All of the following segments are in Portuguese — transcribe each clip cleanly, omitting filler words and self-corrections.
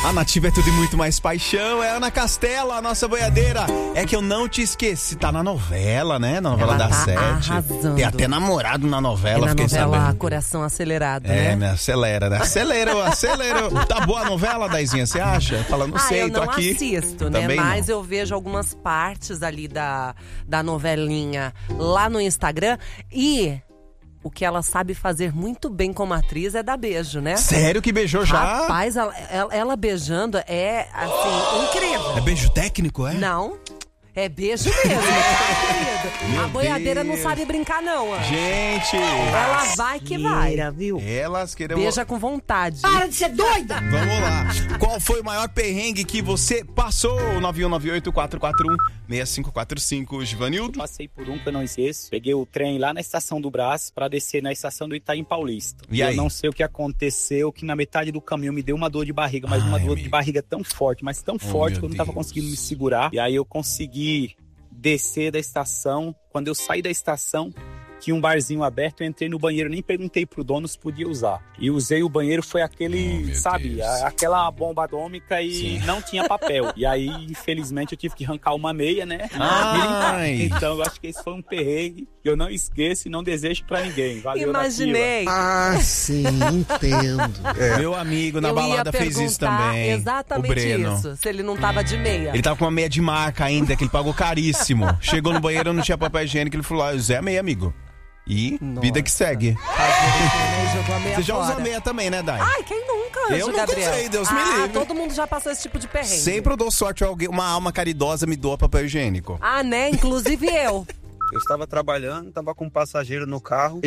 A Nativa é tudo e muito mais paixão. É Ana Castela, a nossa boiadeira. É que eu não te esqueci. Tá na novela, né? Na novela Ela da tá 7. arrasando. Tem até namorado na novela, na fiquei novela sabendo. Coração Acelerado, É, né? me acelera, né? Acelerou. Tá boa a novela, Daizinha, você acha? Fala, não sei, eu tô não aqui. assisto, né? Também Mas não. eu vejo algumas partes ali da novelinha lá no Instagram. E o que ela sabe fazer muito bem como atriz é dar beijo, né? Sério que beijou já? Rapaz, ela beijando é, assim, incrível. É beijo técnico, é? Não, é beijo mesmo, tá, querido? Meu A boiadeira Deus. não sabe brincar, não. Ó. Gente! Ela vai que vai. Viu? Elas querem... Beija com vontade. Para de ser doida! Vamos lá. Qual foi o maior perrengue que você passou? 9198-441-6545. Givanildo? Passei por um que eu não esqueço. Peguei o trem lá na estação do Brás pra descer na estação do Itaim Paulista. E aí? Eu não sei o que aconteceu, que na metade do caminho me deu uma dor de barriga, mas uma dor de barriga tão forte, mas tão forte que eu não tava conseguindo me segurar. E aí eu consegui descer da estação. Quando eu saí da estação, tinha um barzinho aberto, eu entrei no banheiro, nem perguntei pro dono se podia usar. E usei o banheiro, foi aquele, aquela bomba atômica e não tinha papel. E aí, infelizmente, eu tive que arrancar uma meia, né? Então, eu acho que esse foi um perrengue que eu não esqueço e não desejo pra ninguém. Valeu, Imaginei. Sim, entendo. Meu amigo na Eu balada ia fez isso perguntar também. exatamente O Breno. isso, se ele não tava de meia. Ele tava com uma meia de marca ainda, que ele pagou caríssimo. Chegou no banheiro, não tinha papel higiênico, ele falou, Zé a meia, amigo. E vida que segue. Jogou a meia Você já fora. usa meia também, né, Dai? Ai, quem nunca, Eu nunca Gabriel? usei, Deus me livre. Todo mundo já passou esse tipo de perrengue. Sempre eu dou sorte, uma alma caridosa me doa papel higiênico. Ah, né? Inclusive eu. Eu estava trabalhando, estava com um passageiro no carro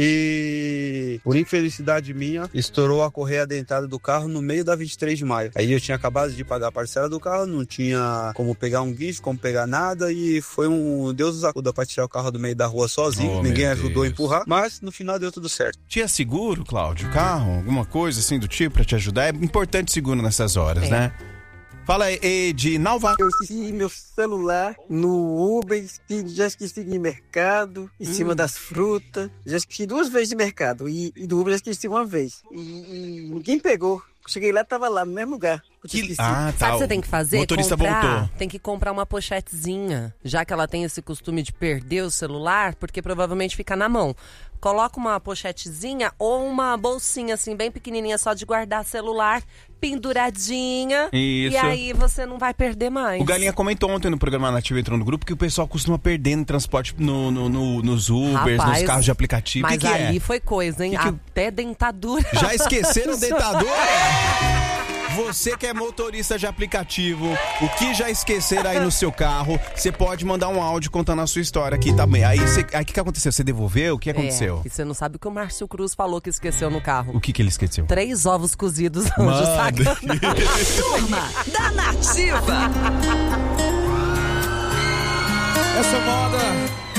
e, por infelicidade minha, estourou a correia dentada do carro no meio da 23 de maio. Aí eu tinha acabado de pagar a parcela do carro, não tinha como pegar um guincho, como pegar nada e foi um Deus nos acuda para tirar o carro do meio da rua sozinho. Ninguém ajudou a empurrar, mas no final deu tudo certo. Tinha seguro, Cláudio? Carro? Alguma coisa assim do tipo pra te ajudar? É importante seguro nessas horas, né? Fala aí, de Nalva. Eu esqueci meu celular no Uber, já esqueci de mercado, em cima das frutas. Já esqueci 2 vezes de mercado e do Uber já esqueci uma vez. E ninguém pegou. Cheguei lá, tava lá no mesmo lugar. Sabe o que você tem que fazer? O motorista voltou. Tem que comprar uma pochetezinha, já que ela tem esse costume de perder o celular, porque provavelmente fica na mão. Coloca uma pochetezinha ou uma bolsinha assim, bem pequenininha, só de guardar celular, penduradinha. Isso. E aí você não vai perder mais. O Galinha comentou ontem no programa Nativa, entrou no grupo, que o pessoal costuma perder no transporte, nos Ubers, Rapaz, nos carros de aplicativo. Mas que ali é? foi coisa, hein? Que- Até dentadura. Já esqueceram a dentadura? Você que é motorista de aplicativo, o que já esqueceram aí no seu carro, você pode mandar um áudio contando a sua história aqui também. Aí o que aconteceu? Você devolveu? O que aconteceu? E você não sabe o que o Márcio Cruz falou que esqueceu no carro. O que ele esqueceu? 3 ovos cozidos, anjo, Manda. sacanagem. Turma da Nativa. Essa moda